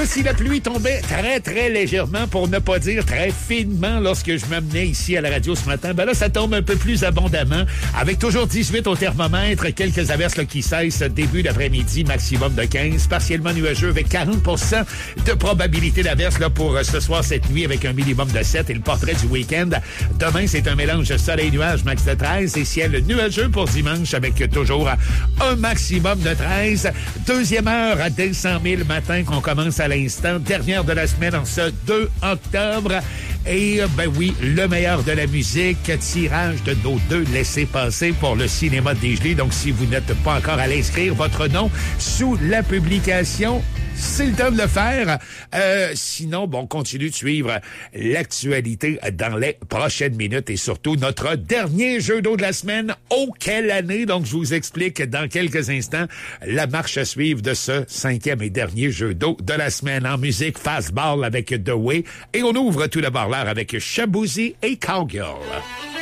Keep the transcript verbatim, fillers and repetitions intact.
si la pluie tombait très, très légèrement, pour ne pas dire très finement, lorsque je m'amenais ici à la radio ce matin, ben là, ça tombe un peu plus abondamment, avec toujours dix-huit au thermomètre, quelques averses là, qui cessent début d'après-midi, maximum de quinze, partiellement nuageux avec quarante pour cent de probabilité d'averse là, pour ce soir, cette nuit, avec un minimum de sept, et le portrait du week-end. Demain, c'est un mélange de soleil-nuage, max de treize, et ciel nuageux pour dimanche, avec toujours un maximum de treize. Deuxième heure à deux cent mille matin qu'on commence à l'instant. Dernière de la semaine en ce deux octobre. Et, ben oui, le meilleur de la musique. Tirage de nos deux laissez-passer pour le cinéma de Desjardins. Donc, si vous n'êtes pas encore allé inscrire votre nom sous la publication, c'est le temps de le faire. Euh, sinon, bon, continue de suivre l'actualité dans les prochaines minutes et surtout notre dernier jeu d'eau de la semaine. Oh, quelle année! Donc, je vous explique dans quelques instants la marche à suivre de ce cinquième et dernier jeu d'eau de la semaine. En musique, Fastball avec The Way. Et on ouvre tout d'abord l'air avec Shaboozey et Cowgirl.